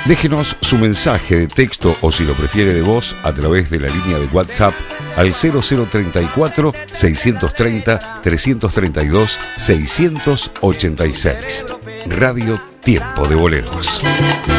Déjenos su mensaje de texto o, si lo prefiere, de voz a través de la línea de WhatsApp al 0034 630 332 686. Radio Tiempo de Boleros.